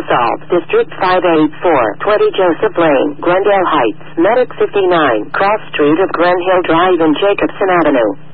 Salt, District 584, 20 Joseph Lane, Glendale Heights, Medic 59, Cross Street of Glen Hill Drive and Jacobson Avenue.